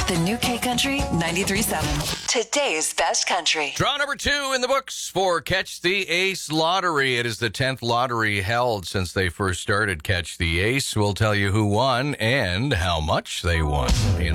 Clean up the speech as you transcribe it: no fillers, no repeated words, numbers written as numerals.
The new K Country 93.7. Today's best country. Draw number 2 in the books for Catch the Ace Lottery. It is the 10th lottery held since they first started Catch the Ace. We'll tell you who won and how much they won.